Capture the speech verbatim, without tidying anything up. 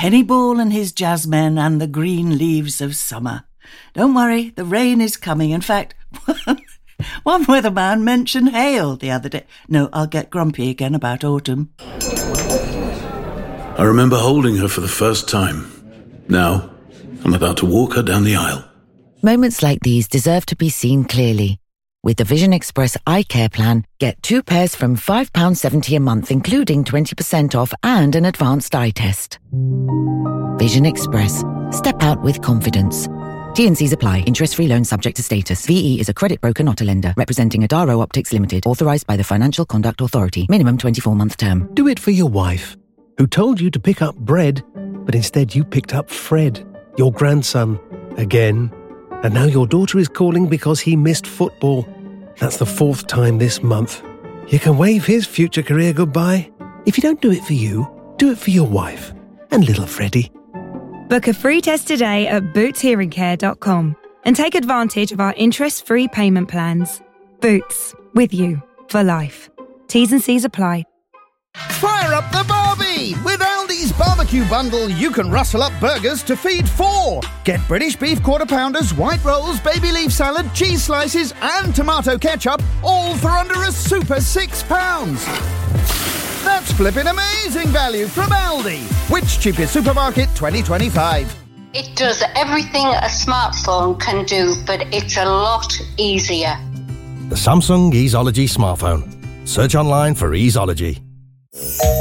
Kennyball and his jazzmen and the green leaves of summer. Don't worry, the rain is coming. In fact, one weatherman mentioned hail the other day. No, I'll get grumpy again about autumn. I remember holding her for the first time. Now, I'm about to walk her down the aisle. Moments like these deserve to be seen clearly. With the Vision Express Eye Care Plan, get two pairs from five pounds seventy a month, including twenty percent off and an advanced eye test. Vision Express. Step out with confidence. T and C's apply. Interest-free loan subject to status. V E is a credit broker, not a lender. Representing Adaro Optics Limited. Authorised by the Financial Conduct Authority. Minimum twenty-four month term. Do it for your wife, who told you to pick up bread, but instead you picked up Fred, your grandson, again. And now your daughter is calling because he missed football. That's the fourth time this month. You can wave his future career goodbye. If you don't do it for you, do it for your wife and little Freddie. Book a free test today at boots hearing care dot com and take advantage of our interest-free payment plans. Boots, with you for life. T's and C's apply. Fire up the Barbie! With Aldi's barbecue bundle, you can rustle up burgers to feed four. Get British beef quarter pounders, white rolls, baby leaf salad, cheese slices, and tomato ketchup, all for under a super six pounds. That's flipping amazing value from Aldi. Which cheapest supermarket twenty twenty-five? It does everything a smartphone can do, but it's a lot easier. The Samsung Easeology smartphone. Search online for Easeology.